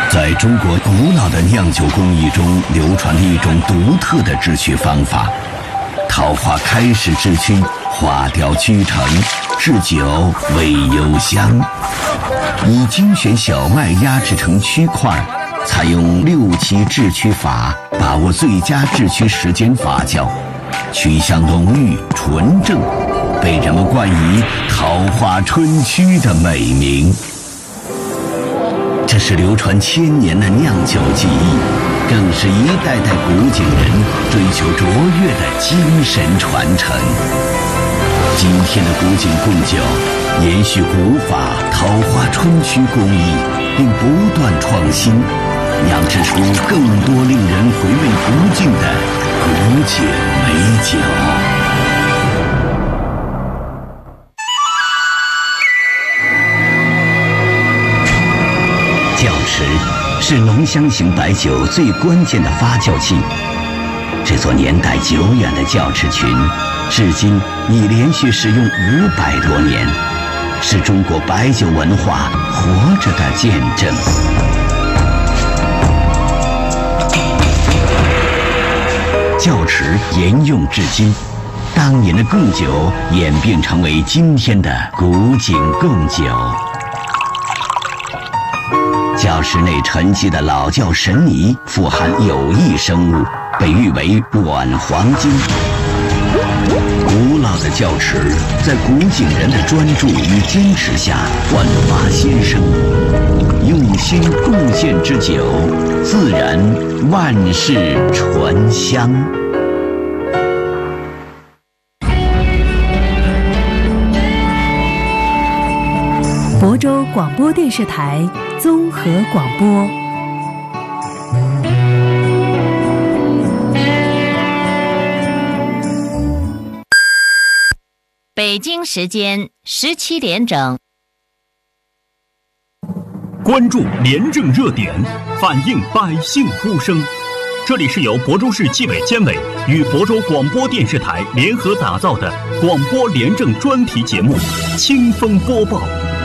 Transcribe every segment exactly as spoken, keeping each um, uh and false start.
在中国古老的酿酒工艺中流传了一种独特的制曲方法，桃花开始制曲，花雕曲成，制酒味幽香。以精选小麦压制成曲块，采用六七制曲法，把握最佳制曲时间发酵，曲香浓郁纯正，被人们冠以桃花春曲的美名。这是流传千年的酿酒技艺，更是一代代古井人追求卓越的精神传承。今天的古井贡酒延续古法桃花春曲工艺，并不断创新，酿制出更多令人回味不尽的古井美酒。窖池是浓香型白酒最关键的发酵器。这座年代久远的窖池群，至今已连续使用五百多年，是中国白酒文化活着的见证。窖池沿用至今，当年的贡酒演变成为今天的古井贡酒。窖池内沉积的老窖神泥富含有益生物，被誉为软黄金。古老的窖池在古井人的专注与坚持下焕发新生，用心贡献之酒，自然万世醇香。 亳州广播电视台综合广播。 北京时间十七点整。 关注廉政热点，反映百姓呼声。这里是由亳州市纪委监委与亳州广播电视台联合打造的广播廉政专题节目《清风播报》。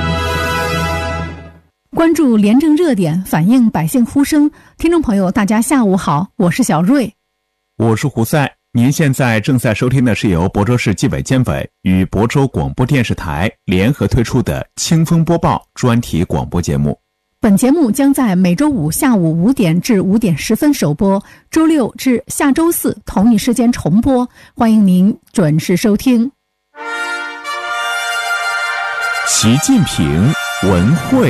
关注廉政热点，反映百姓呼声。听众朋友，大家下午好，我是小瑞， 我是胡赛。您现在正在收听的是由亳州市纪委监委与亳州广播电视台联合推出的《清风播报》专题广播节目。 本节目将在每周五下午五点至五点十分首播，周六至下周四同一时间重播，欢迎您准时收听。 习近平文汇。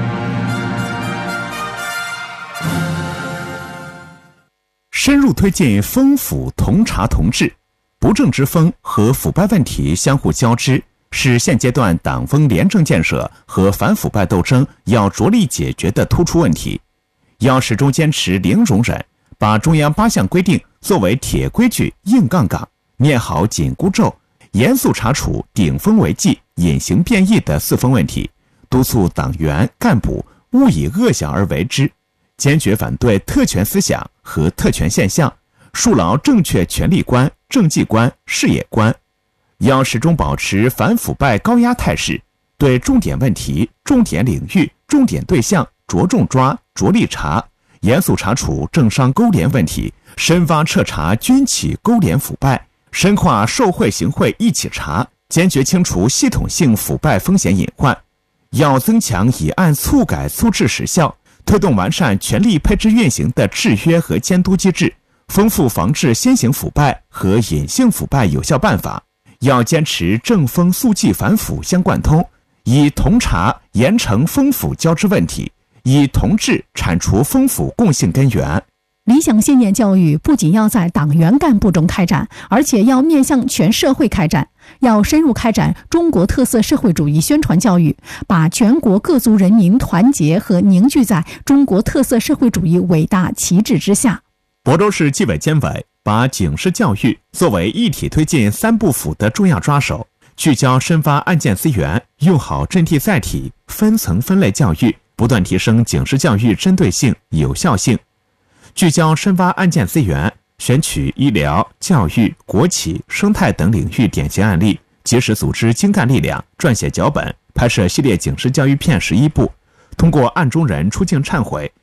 深入推进风腐同查同治，不正之风和腐败问题相互交织，是现阶段党风廉政建设和反腐败斗争要着力解决的突出问题。要始终坚持零容忍，把中央八项规定作为铁规矩硬杠杠，念好紧箍咒，严肃查处顶风违纪、隐形变异的四风问题，督促党员干部勿以恶小而为之，坚决反对特权思想和特权现象，树牢正确权力观、政绩观、事业观。要始终保持反腐败高压态势，对重点问题、重点领域、重点对象着重抓、着力查，严肃查处政商勾连问题，深挖彻查军企勾连腐败，深化受贿行贿一起查，坚决清除系统性腐败风险隐患。要增强以案促改促治时效，推动完善权力配置运行的制约和监督机制，丰富防治新型腐败和隐性腐败有效办法。要坚持正风肃纪反腐相贯通，以同查严惩风腐交织问题，以同治铲除风腐共性根源。 理想信念教育不仅要在党员干部中开展，而且要面向全社会开展。要深入开展中国特色社会主义宣传教育，把全国各族人民团结和凝聚在中国特色社会主义伟大旗帜之下。 亳州市纪委监委把警示教育作为一体推进三不腐的重要抓手，聚焦深挖案件资源，用好阵地载体、分层分类教育，不断提升警示教育针对性、有效性。聚焦深挖案件资源，选取医疗、教育、国企、生态等领域典型案例，及时组织精干力量，撰写脚本，拍摄系列警示教育片十一部，通过案中人出境忏悔、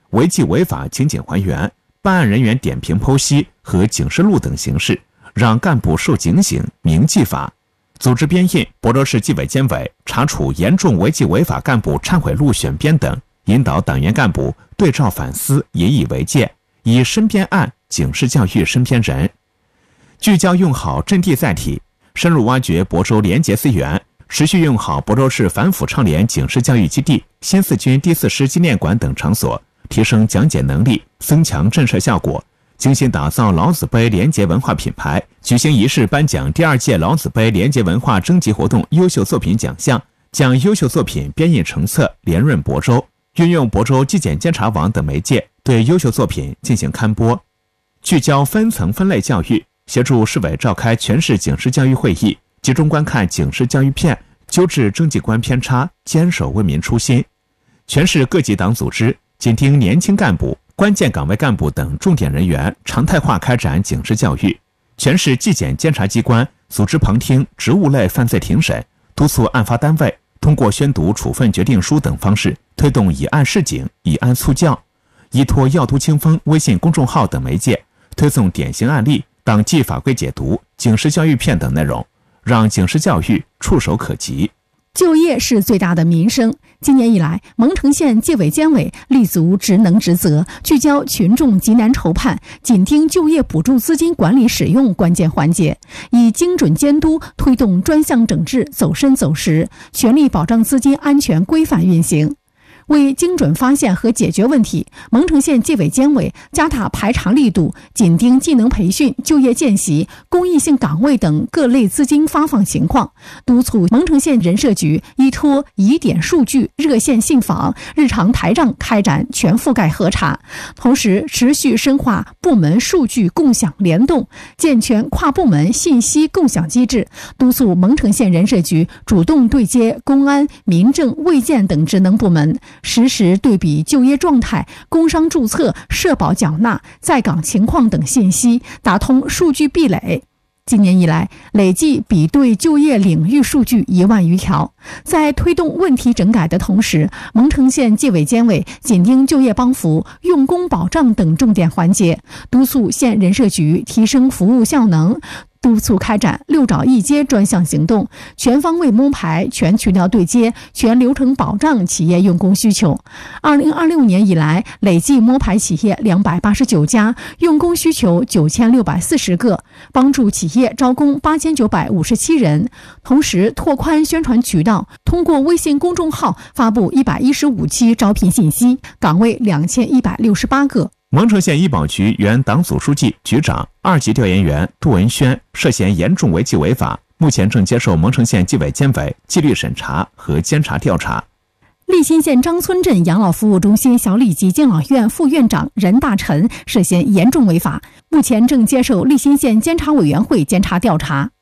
违纪违法情景还原、办案人员点评剖析和警示录等形式，让干部受警醒、铭记法。组织编印亳州市纪委监委查处严重违纪违法干部忏悔录选编等，引导党员干部对照反思，引以为戒，以申编案警示教育申编人。聚焦用好阵地载体，深入挖掘亳州廉洁资源，持续用好亳州市反腐倡廉警示教育基地、新四军第四师纪念馆等场所，提升讲解能力，增强震慑效果，精心打造老子杯廉洁文化品牌，举行仪式颁奖第二届老子杯廉洁文化征集活动优秀作品奖项，将优秀作品编印成册，连润亳州，运用亳州纪检监察网等媒介对优秀作品进行刊播。聚焦分层分类教育，协助市委召开全市警示教育会议，集中观看警示教育片，纠治征集官偏差，坚守为民初心。全市各级党组织紧盯年轻干部、关键岗位干部等重点人员，常态化开展警示教育。全市纪检监察机关组织旁听职务类犯罪庭审，督促案发单位通过宣读处分决定书等方式，推动以案示警、以案促教。依托药都清风微信公众号等媒介，推送典型案例、党纪法规解读、警示教育片等内容，让警示教育触手可及。 就业是最大的民生。今年以来，蒙城县纪委监委立足职能职责，聚焦群众急难愁盼，紧盯就业补助资金管理使用关键环节，以精准监督推动专项整治走深走实，全力保障资金安全规范运行。为精准发现和解决问题，蒙城县纪委监委加大排查力度，紧盯技能培训、就业见习、公益性岗位等各类资金发放情况，督促蒙城县人社局依托疑点数据、热线信访、日常台账开展全覆盖核查，同时持续深化部门数据共享联动，健全跨部门信息共享机制，督促蒙城县人社局主动对接公安、民政、卫健等职能部门，实时对比就业状态、工商注册、社保缴纳、在岗情况等信息，打通数据壁垒。今年以来，累计比对就业领域数据一万余条。在推动问题整改的同时，蒙城县纪委监委紧盯就业帮扶、用工保障等重点环节，督促县人社局提升服务效能，督促开展六找一接专项行动，全方位摸排、全渠道对接、全流程保障企业用工需求。二零二六年以来，累计摸排企业两百八十九家，用工需求九千六百四十个，帮助企业招工八千九百五十七人。同时，拓宽宣传渠道，通过微信公众号发布一百一十五期招聘信息，岗位两千一百六十八个。 蒙城县医保局原党组书记、局长、二级调研员杜文轩涉嫌严重违纪违法，目前正接受蒙城县纪委监委纪律审查和监察调查。 利辛县张村镇养老服务中心小李济敬老院副院长任大臣涉嫌严重违法，目前正接受利辛县监察委员会监察调查。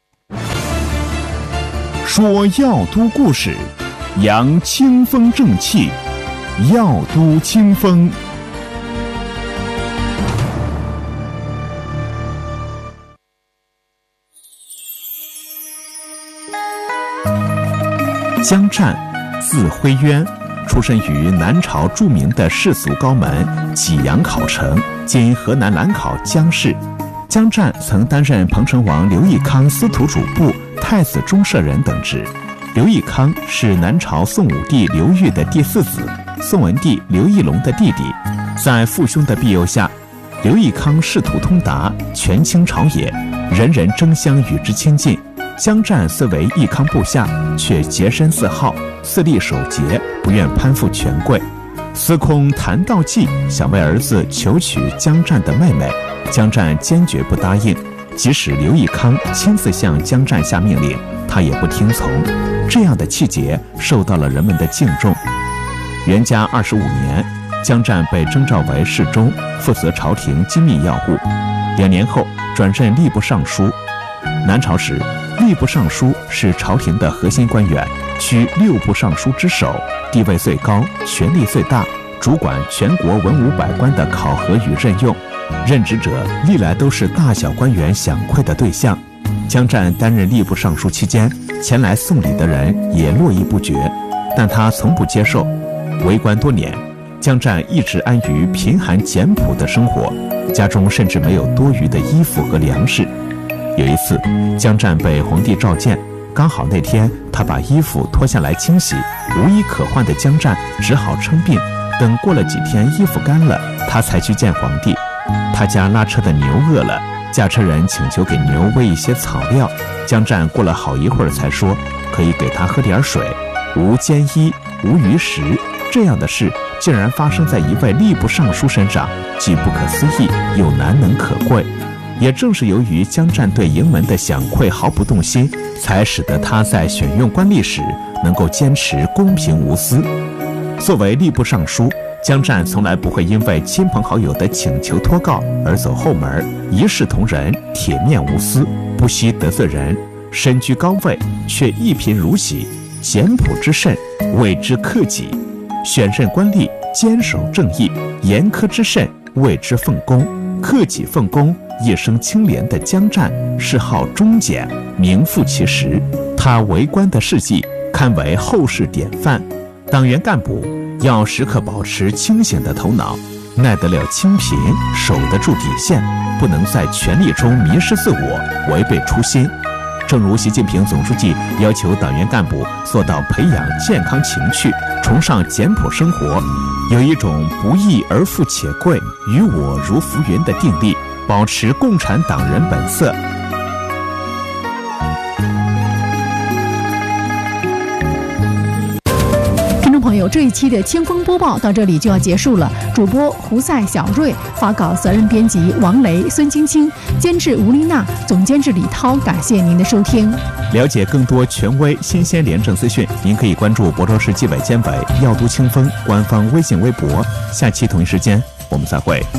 说药都故事，扬清风正气，药都清风。姜湛，字辉渊，出身于南朝著名的世俗高门济阳考城，今河南兰考姜氏。姜湛曾担任彭城王刘义康司徒主簿、太子中舍人等职。刘义康是南朝宋武帝刘裕的第四子，宋文帝刘义隆的弟弟。在父兄的庇佑下，刘义康仕途通达，权倾朝野，人人争相与之亲近。姜湛虽为义康部下，却洁身自好，自立守节，不愿攀附权贵。司空谭道济想为儿子求娶姜湛的妹妹，姜湛坚决不答应，即使刘义康亲自向姜湛下命令，他也不听从。这样的气节受到了人们的敬重。元嘉二十五年，姜湛被征召为侍中，负责朝廷机密要务。两年后，转任吏部尚书。南朝时，吏部尚书是朝廷的核心官员，居六部尚书之首，地位最高，权力最大，主管全国文武百官的考核与任用。任职者历来都是大小官员想窥的对象。姜湛担任吏部尚书期间，前来送礼的人也络绎不绝，但他从不接受。为官多年， 江战一直安于贫寒简朴的生活，家中甚至没有多余的衣服和粮食。有一次，江战被皇帝召见，刚好那天他把衣服脱下来清洗，无衣可换的江战只好称病，等过了几天衣服干了，他才去见皇帝。他家拉车的牛饿了，驾车人请求给牛喂一些草料，江战过了好一会儿才说可以给他喝点水。无坚衣，无余食，这样的事竟然发生在一位吏部尚书身上，既不可思议又难能可贵。也正是由于江战对营门的享馈毫不动心，才使得他在选用官吏时能够坚持公平无私。作为吏部尚书，江战从来不会因为亲朋好友的请求托告而走后门，一视同仁，铁面无私，不惜得罪人。身居高位却一贫如洗，简朴之甚谓之克己。选任官吏坚守正义，严苛之甚谓之奉公。克己奉公，一生清廉的江战谥号忠简，名副其实。他为官的事迹堪为后世典范。党员干部要时刻保持清醒的头脑，耐得了清贫，守得住底线，不能在权力中迷失自我，违背初心。正如习近平总书记要求党员干部做到培养健康情趣，崇尚简朴生活，有一种不义而富且贵，于我如浮云的定力，保持共产党人本色。 朋友，这一期的清风播报到这里就要结束了。主播胡塞、小瑞，发稿责任编辑王雷、孙晶晶，监制吴丽娜，总监制李涛。感谢您的收听。 了解更多权威新鲜廉政资讯，您可以关注亳州市纪委监委要读清风官方微信微博。下期同一时间我们再会。